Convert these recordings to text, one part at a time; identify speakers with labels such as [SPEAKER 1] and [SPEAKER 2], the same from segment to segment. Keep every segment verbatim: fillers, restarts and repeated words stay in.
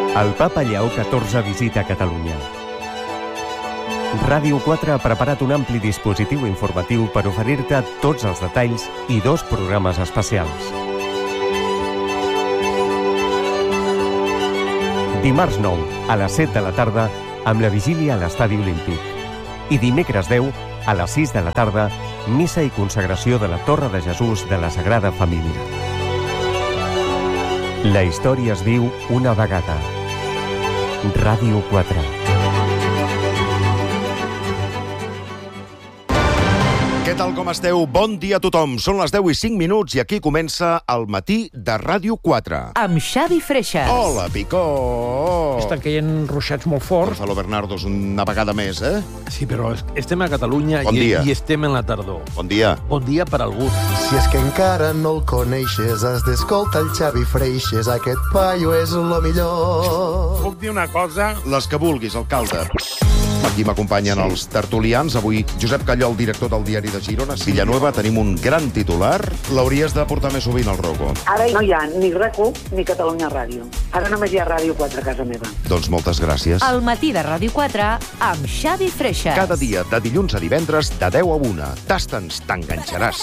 [SPEAKER 1] El papa Lleó catorze visita Catalunya. Ràdio quatre ha preparat un ampli dispositiu informatiu per oferir-te tots els detalls i dos programes especials. Dimarts nou, a les set de la tarda, amb la vigília a l'Estadi Olímpic. I dimecres deu, a les sis de la tarda, missa i consagració de la Torre de Jesús de la Sagrada Família. La història es diu una vegada. Ràdio quatre.
[SPEAKER 2] Què tal, com esteu? Bon dia a tothom. Són les deu i cinc minuts i aquí comença el matí de Ràdio quatre.
[SPEAKER 3] Amb Xavi Freixas.
[SPEAKER 2] Hola, Picó!
[SPEAKER 4] Estan caient ruixats molt forts.
[SPEAKER 2] Gonzalo Bernardo és una vegada més, eh?
[SPEAKER 4] Sí, però estem a Catalunya
[SPEAKER 2] bon
[SPEAKER 4] i,
[SPEAKER 2] i
[SPEAKER 4] estem en la tardor.
[SPEAKER 2] Bon dia.
[SPEAKER 4] Bon dia per algú.
[SPEAKER 5] Si és que encara no el coneixes, has d'escoltar el Xavi Freixas. Aquest paio és lo millor.
[SPEAKER 6] Puc dir una cosa?
[SPEAKER 2] Les que vulguis, alcalde. Aquí m'acompanyen sí. els tertulians. Avui, Josep Callol, director del Diari de Girona. Villanueva, tenim un gran titular. L'hauries de portar més sovint al Rocco.
[SPEAKER 7] Ara no hi ha ni RAC1 ni Catalunya Ràdio. Ara només hi ha Ràdio quatre a casa meva.
[SPEAKER 2] Doncs moltes gràcies.
[SPEAKER 3] El matí de Ràdio quatre amb Xavi Freixas.
[SPEAKER 2] Cada dia, de dilluns a divendres, de deu a una. Tasta'ns, t'enganxaràs.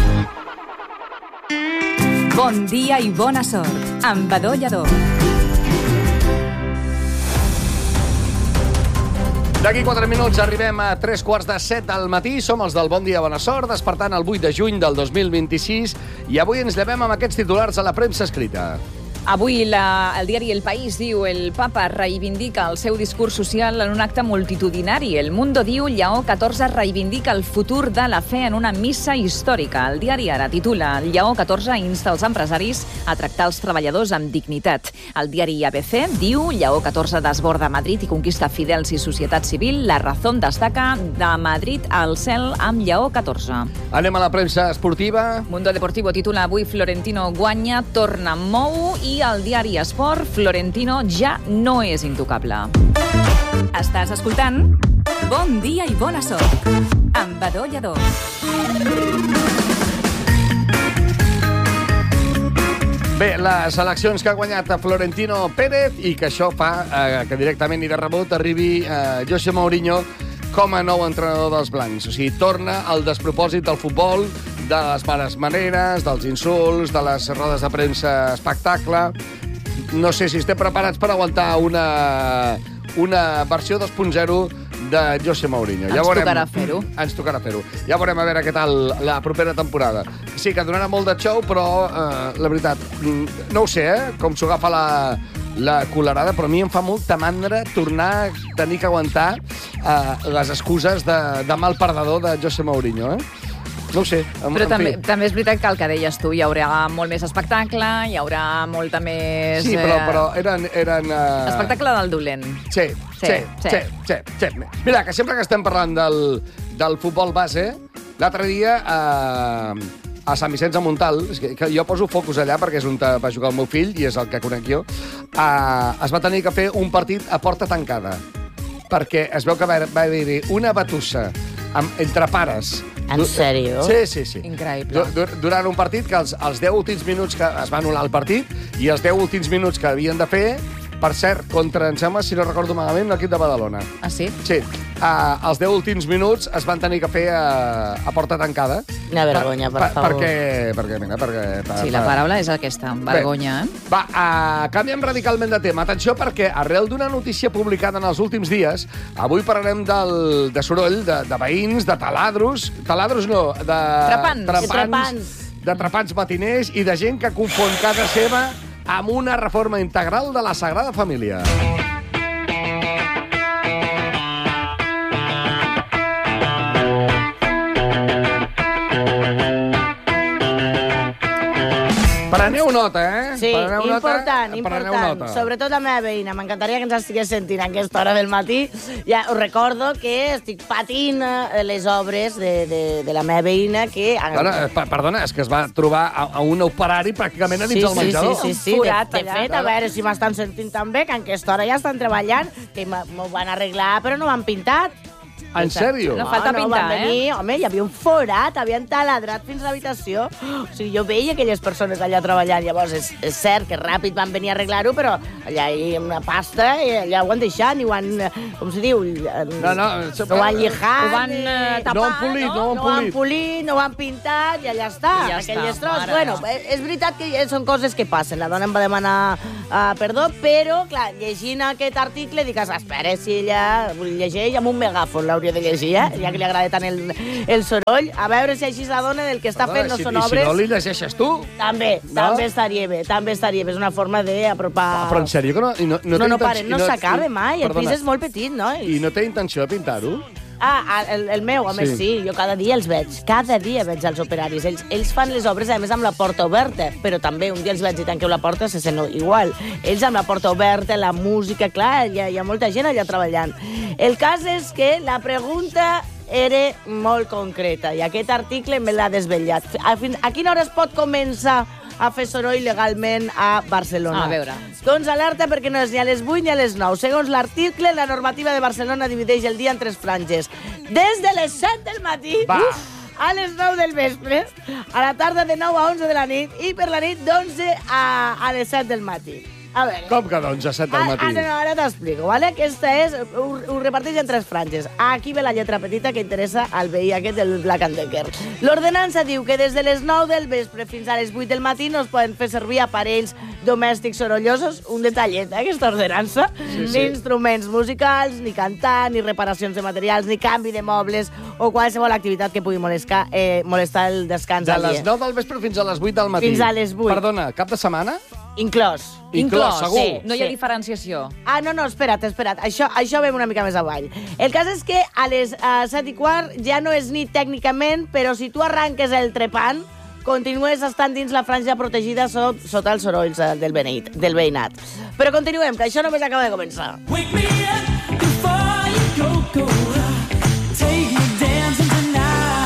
[SPEAKER 8] Bon dia i bona sort, amb Badó Lledó.
[SPEAKER 9] D'aquí quatre minuts arribem a tres quarts de set del matí. Som els del Bon Dia, Bona Sort, despertant el vuit de juny del dos mil vint-i-sis. I avui ens llevem amb aquests titulars a la premsa escrita.
[SPEAKER 8] Avui la, el diari El País diu el papa reivindica el seu discurs social en un acte multitudinari. El Mundo diu Lleó catorze reivindica el futur de la fe en una missa històrica. El diari Ara titula Lleó catorze insta els empresaris a tractar els treballadors amb dignitat. El diari A B C diu Lleó catorze desborda Madrid i conquista fidels i societat civil. La Razón destaca de Madrid al cel amb Lleó catorze.
[SPEAKER 9] Anem a la premsa esportiva.
[SPEAKER 8] Mundo Deportivo titula avui Florentino guanya, torna Mou i al diari Esport, Florentino ja no és intocable. Estàs escoltant Bon Dia i Bona Sort, amb Badó Lledó.
[SPEAKER 9] Bé, les eleccions que ha guanyat Florentino Pérez i que això fa eh, que directament i de rebot arribi eh, José Mourinho com a nou entrenador dels blancs. O sigui, torna al despropòsit del futbol, de les males maneres, dels insults, de les rodes de premsa espectacle. No sé si estem preparats per aguantar una, una versió dos punt zero de José Mourinho.
[SPEAKER 8] Ens ja veurem, tocarà fer-ho.
[SPEAKER 9] Ens tocarà fer-ho. Ja veurem a veure què tal la propera temporada. Sí, que donarà molt de show, però eh, la veritat, no ho sé, eh, com s'ho agafa la, la colerada, però a mi em fa molta mandra tornar a tenir que aguantar eh, les excuses de, de mal perdedor de José Mourinho, eh? No ho sé. En,
[SPEAKER 8] Però
[SPEAKER 9] en
[SPEAKER 8] també,
[SPEAKER 9] fi.
[SPEAKER 8] també és veritat que el que deies tu, hi haurà molt més espectacle, hi haurà molta més...
[SPEAKER 9] Sí, però, però eren... eren uh...
[SPEAKER 8] Espectacle del dolent.
[SPEAKER 9] Sí, sí, sí, sí, sí, sí. Mira, que sempre que estem parlant del, del futbol base, l'altre dia uh, a Sant Vicenç de Montalt, que, que jo poso focus allà perquè és on va jugar el meu fill i és el que conec jo, uh, es va tenir que fer un partit a porta tancada, perquè es veu que va, va haver-hi una batussa amb, entre pares.
[SPEAKER 10] En sèrio?
[SPEAKER 9] Sí, sí, sí.
[SPEAKER 8] Increïble.
[SPEAKER 9] Dur, durant un partit que els, els deu últims minuts que es va anul·lar el partit i els deu últims minuts que havien de fer, per cert, contra, em sembla, si no recordo malament, l'equip de Badalona.
[SPEAKER 8] Ah, sí?
[SPEAKER 9] Sí. Uh, els deu últims minuts es van tenir que fer a, a porta tancada.
[SPEAKER 10] Una vergonya, per,
[SPEAKER 9] per,
[SPEAKER 10] per favor.
[SPEAKER 9] Perquè, perquè, mira, perquè... Per,
[SPEAKER 8] Sí, la paraula és aquesta, vergonya. Eh?
[SPEAKER 9] Va, uh, canviem radicalment de tema. Atenció, perquè arrel d'una notícia publicada en els últims dies, avui parlarem del, de soroll, de, de veïns, de taladros... Taladros no, de...
[SPEAKER 8] Trepants.
[SPEAKER 9] Trepants.
[SPEAKER 10] Trepants.
[SPEAKER 9] De trepants matiners i de gent que confon casa seva amb una reforma integral de la Sagrada Família. Preneu nota, eh?
[SPEAKER 10] Sí,
[SPEAKER 9] Preneu
[SPEAKER 10] important,
[SPEAKER 9] nota,
[SPEAKER 10] important.
[SPEAKER 9] nota.
[SPEAKER 10] Sobretot la meva veïna. M'encantaria que ens estigués sentint a aquesta hora del matí. Ja us recordo que estic patint eh, les obres de, de, de la meva veïna que...
[SPEAKER 9] Bueno, eh, perdona, és que es va trobar a, a un operari pràcticament a dins
[SPEAKER 10] sí,
[SPEAKER 9] del menjador.
[SPEAKER 10] Sí, sí, sí. sí.
[SPEAKER 8] Forat
[SPEAKER 10] de, de
[SPEAKER 8] allà.
[SPEAKER 10] fet, a veure si m'estan sentint també, que en aquesta hora ja estan treballant, que m'ho van arreglar, però no m'han pintat.
[SPEAKER 9] En sèrio?
[SPEAKER 8] No falta
[SPEAKER 10] no,
[SPEAKER 8] pintar,
[SPEAKER 10] van venir,
[SPEAKER 8] eh?
[SPEAKER 10] Home, hi havia un forat, havien taladrat fins a l'habitació. O sigui, jo veia aquelles persones allà treballant. Llavors, és, és cert que ràpid van venir a arreglar-ho, però allà hi ha una pasta i allà ho han deixat, i ho han, com se diu?
[SPEAKER 9] No, no,
[SPEAKER 10] ho han llijat.
[SPEAKER 8] Ho van eh, tapar,
[SPEAKER 9] No han polit, no,
[SPEAKER 10] No
[SPEAKER 9] han
[SPEAKER 10] ho han
[SPEAKER 9] polit.
[SPEAKER 10] polit, no ho han pintat, i allà està.
[SPEAKER 8] I ja
[SPEAKER 10] Aquelles
[SPEAKER 8] està,
[SPEAKER 10] tros.
[SPEAKER 8] mare
[SPEAKER 10] Bueno,
[SPEAKER 8] meva.
[SPEAKER 10] és veritat que són coses que passen. La dona em va demanar uh, perdó, però, clar, llegint aquest article, dic, espera, si ella llegeix amb un megàfon, l'hauria de llegir, eh? Ja que li agrada tant el, el soroll. A veure si així la dona del que està fent no
[SPEAKER 9] si,
[SPEAKER 10] són
[SPEAKER 9] i
[SPEAKER 10] obres.
[SPEAKER 9] si no li llegeixes tu?
[SPEAKER 10] També,
[SPEAKER 9] No?
[SPEAKER 10] també estaria bé, també estaria bé. És una forma d'apropar...
[SPEAKER 9] Ah, però en sèrio que no... i no, no,
[SPEAKER 10] No,
[SPEAKER 9] té
[SPEAKER 10] no,
[SPEAKER 9] intenció-
[SPEAKER 10] paren, no
[SPEAKER 9] i
[SPEAKER 10] s'acaba
[SPEAKER 9] i-
[SPEAKER 10] mai. El
[SPEAKER 9] perdona,
[SPEAKER 10] pis és molt petit, no?
[SPEAKER 9] I no té intenció de pintar-ho?
[SPEAKER 10] Ah, el, el meu, home,
[SPEAKER 9] Sí.
[SPEAKER 10] sí. sí. Jo cada dia els veig. Cada dia veig els operaris. Ells, ells fan les obres, a més, amb la porta oberta. Però també un dia els veig i tanqueu la porta, se sent igual. Ells amb la porta oberta, la música, clar, hi ha, hi ha molta gent allà treballant. El cas és que la pregunta era molt concreta i aquest article me l'ha desvetllat. A, fin, a quina hora es pot començar a fer soroll legalment a Barcelona?
[SPEAKER 8] A veure.
[SPEAKER 10] Doncs alerta perquè no és ni a les vuit ni a les nou. Segons l'article, la normativa de Barcelona divideix el dia en tres franges. Des de les set del matí
[SPEAKER 9] Va.
[SPEAKER 10] a les nou del vespre, a la tarda de nou a onze de la nit i per la nit d'onze a, a les set del matí. A veure...
[SPEAKER 9] Com que d'onze a set del
[SPEAKER 10] Ah,
[SPEAKER 9] matí?
[SPEAKER 10] ah, no, no, ara t'explico, ¿vale? Aquesta és... Ho, ho reparteix en tres franges. Aquí ve la lletra petita que interessa al veí aquest del Black and Decker. L'ordenança diu que des de les nou del vespre fins a les vuit del matí no es poden fer servir aparells domèstics sorollosos. Un detallet, eh, aquesta ordenança.
[SPEAKER 9] Sí, sí.
[SPEAKER 10] Ni instruments musicals, ni cantar, ni reparacions de materials, ni canvi de mobles o qualsevol activitat que pugui molestar, eh, molestar el descans
[SPEAKER 9] De
[SPEAKER 10] aliè.
[SPEAKER 9] les nou del vespre fins a les vuit del matí.
[SPEAKER 10] Fins a les vuit.
[SPEAKER 9] Perdona, cap de setmana?
[SPEAKER 10] Inclòs.
[SPEAKER 9] Inclòs, segur.
[SPEAKER 10] Sí,
[SPEAKER 8] No hi ha
[SPEAKER 10] sí.
[SPEAKER 8] diferenciació.
[SPEAKER 10] Ah, no, no, espera't, espera't. Això, això ve una mica més avall. El cas és que a les uh, set i quart ja no és nit tècnicament, però si tu arranques el trepant, continues estant dins la franja protegida so, sota els sorolls uh, del, veïnat, del veïnat. Però continuem, que això només acaba de començar.
[SPEAKER 6] Wake me up before you go, go. Take me dancing tonight.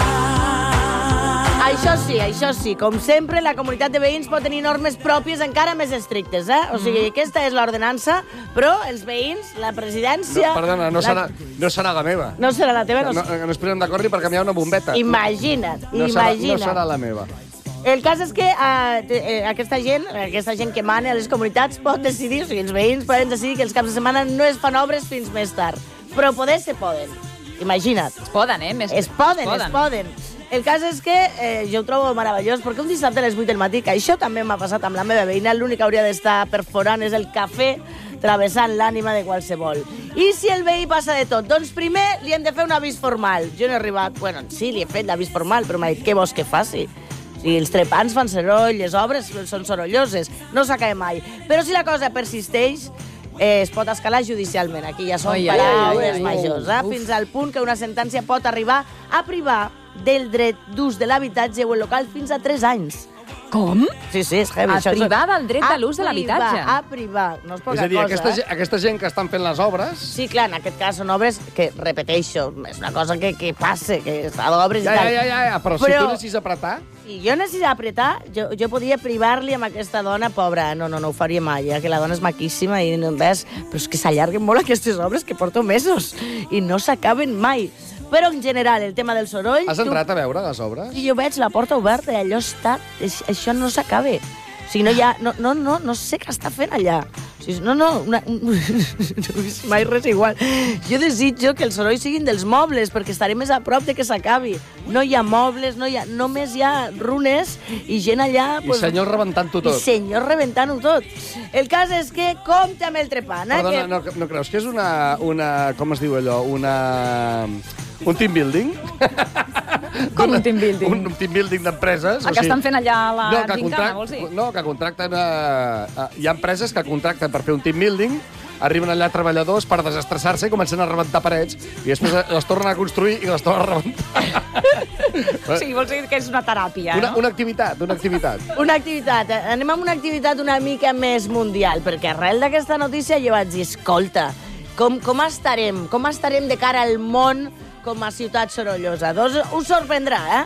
[SPEAKER 10] Això sí, això sí, com sempre, la comunitat de veïns pot tenir normes pròpies encara més estrictes, eh? O sigui, aquesta és l'ordenança, però els veïns, la presidència...
[SPEAKER 9] No, perdona, no,
[SPEAKER 10] la...
[SPEAKER 9] serà, no serà la meva.
[SPEAKER 10] No serà la teva, no,
[SPEAKER 9] No, no ens posem d'acord ni per canviar una bombeta.
[SPEAKER 10] Imagina't,
[SPEAKER 9] no serà,
[SPEAKER 10] imagina't.
[SPEAKER 9] No serà la meva.
[SPEAKER 10] El cas és que uh, eh, aquesta gent, aquesta gent que mana a les comunitats pot decidir, o sigui, els veïns poden decidir que els caps de setmana no es fan obres fins més tard. Però poder se poden. Imagina't.
[SPEAKER 8] Es poden, eh? Més...
[SPEAKER 10] Es poden, es poden. El cas és que eh, jo ho trobo meravellós, perquè un dissabte a les vuit del matí, que això també m'ha passat amb la meva veïna, l'únic que hauria d'estar perforant és el cafè, travessant l'ànima de qualsevol. I si el veí passa de tot? Doncs primer li hem de fer un avís formal. Jo no he arribat... Bueno, sí, li he fet l'avís formal, però m'ha dit, què vols que faci? Si els trepants fan soroll, les obres són sorolloses, no s'acaba mai. Però si la cosa persisteix, eh, es pot escalar judicialment. Aquí ja són
[SPEAKER 8] Ai, ai,
[SPEAKER 10] paraules
[SPEAKER 8] ai, ai, ai.
[SPEAKER 10] majors, eh? Fins al punt que una sentència pot arribar a privar del dret d'ús de l'habitatge o el local fins a tres anys.
[SPEAKER 8] Com?
[SPEAKER 10] Sí, sí, és heavy.
[SPEAKER 8] A
[SPEAKER 10] Això és-
[SPEAKER 8] privar del dret de l'ús de
[SPEAKER 10] A privar,
[SPEAKER 8] l'habitatge.
[SPEAKER 10] A privar, no és poca
[SPEAKER 9] És a dir,
[SPEAKER 10] cosa,
[SPEAKER 9] aquesta,
[SPEAKER 10] eh?
[SPEAKER 9] ge- aquesta gent que estan fent les obres...
[SPEAKER 10] Sí, clar, en aquest cas són obres que, repeteixo, és una cosa que, que passa, que està d'obres
[SPEAKER 9] Ja,
[SPEAKER 10] i tal.
[SPEAKER 9] ja, ja, ja, ja, però, si tu anessis a apretar...
[SPEAKER 10] Si jo necessito apretar, jo, jo podria privar-li amb aquesta dona pobra. No, no, no ho faria mai, ja que la dona és maquíssima i no ves... Però és que s'allarguen molt aquestes obres que porto mesos i no s'acaben mai. Però, en general, el tema del soroll...
[SPEAKER 9] Has entrat a veure les obres?
[SPEAKER 10] I jo veig la porta oberta i allò està... Això no s'acaba. O sigui, no hi ha... No, no, no, no sé què està fent allà. O sigui, no, no, una, no he vist mai res igual. Jo desitjo que els sorolls siguin dels mobles, perquè estaré més a prop de que s'acabi. No hi ha mobles, no hi ha, només hi ha runes i gent allà...
[SPEAKER 9] I senyors rebentant-ho tot.
[SPEAKER 10] I senyors rebentant-ho tot. El cas és que compta amb el trepant, eh?
[SPEAKER 9] Perdona,
[SPEAKER 10] que...
[SPEAKER 9] no, no creus que és una, una... Com es diu allò? Una... Un team building?
[SPEAKER 8] Com un team building?
[SPEAKER 9] Un, un team building d'empreses.
[SPEAKER 8] El que estan fent allà a la
[SPEAKER 9] no, que
[SPEAKER 8] gincana, vols dir?
[SPEAKER 9] No, que contracten... A, a, hi ha empreses que contracten per fer un team building, arriben allà treballadors per desestressar-se i comencen a rebentar parets i després les tornen a construir i les tornen a rebentar.
[SPEAKER 8] O sigui, vols dir que és una teràpia,
[SPEAKER 9] Una,
[SPEAKER 8] no?
[SPEAKER 9] una activitat, una activitat.
[SPEAKER 10] Una activitat. Anem amb una activitat una mica més mundial, perquè arrel d'aquesta notícia jo vaig dir, escolta, com, com estarem? Com estarem de cara al món com a ciutat sorollosa? Doncs us sorprendrà, eh?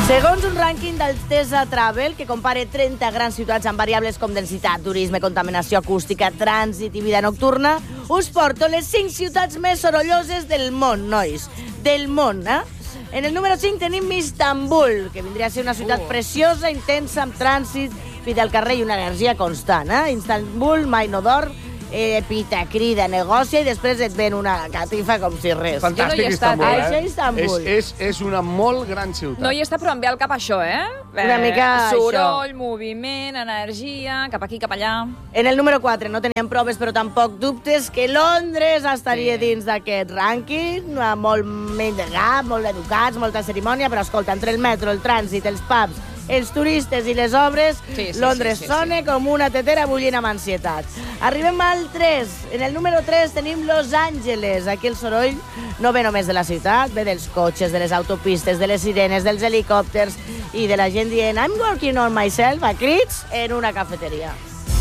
[SPEAKER 10] Segons un rànquing del Tesa Travel, que compara trenta grans ciutats amb variables com densitat, turisme, contaminació acústica, trànsit i vida nocturna, us porto les cinc ciutats més sorolloses del món, nois. Del món, eh? En el número cinc tenim Istanbul, que vindria a ser una ciutat uh. preciosa, intensa, amb trànsit, vida al carrer i una energia constant. Eh? Istanbul mai no dorm, eh, pita, crida, negocia i després et ven una catifa com si res.
[SPEAKER 9] Fantàstic,
[SPEAKER 8] Jo no hi he estat,
[SPEAKER 9] Istanbul,
[SPEAKER 10] eh?
[SPEAKER 9] eh?
[SPEAKER 10] Això és Istanbul.
[SPEAKER 9] És, és, és una molt gran ciutat.
[SPEAKER 8] No hi està, però em ve al cap això, eh?
[SPEAKER 10] Una
[SPEAKER 8] Eh,
[SPEAKER 10] mica
[SPEAKER 8] Soroll,
[SPEAKER 10] això.
[SPEAKER 8] moviment, energia, cap aquí, cap allà.
[SPEAKER 10] En el número quatre no teníem proves, però tampoc dubtes que Londres estaria
[SPEAKER 8] Sí.
[SPEAKER 10] dins d'aquest rànquing, molt menys de gap, molt educats, molta cerimònia, però escolta, entre el metro, el trànsit, els pubs, els turistes i les obres,
[SPEAKER 8] Sí, sí,
[SPEAKER 10] Londres
[SPEAKER 8] sí, sí,
[SPEAKER 10] sona
[SPEAKER 8] sí.
[SPEAKER 10] com una tetera bullint amb ansietat. Arribem al tres. En el número tres tenim Los Angeles. Aquí el soroll no ve només de la ciutat, ve dels cotxes, de les autopistes, de les sirenes, dels helicòpters i de la gent dient I'm working on myself a crits en una cafeteria.